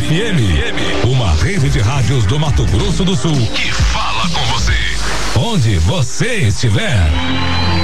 FM, uma rede de rádios do Mato Grosso do Sul que fala com você, onde você estiver.